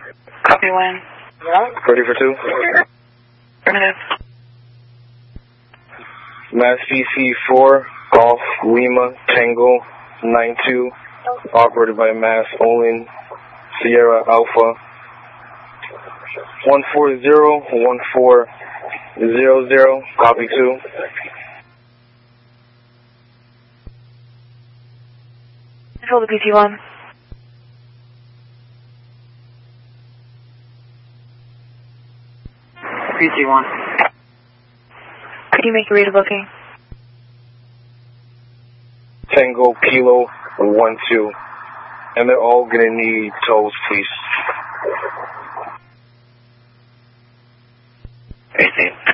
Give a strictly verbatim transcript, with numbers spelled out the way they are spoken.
Copy one. Ready for two? Affirmative. Mass C C four, Golf Lima Tango nine two, operated by Mass Olin Sierra Alpha one four zero one four zero zero, copy two. Hold the P T one. P T one. Could you make a read booking? Tango Kilo one two, and they're all gonna need tolls, please. eighteen.